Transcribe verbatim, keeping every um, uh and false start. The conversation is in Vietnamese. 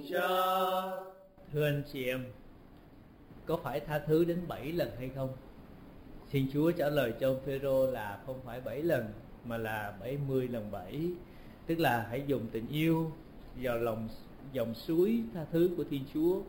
Thưa anh chị em, có phải tha thứ đến bảy lần hay không? Thiên Chúa trả lời cho ông Phêrô là không phải bảy lần mà là bảy mươi lần bảy. Tức là hãy dùng tình yêu vào lòng dòng suối tha thứ của Thiên Chúa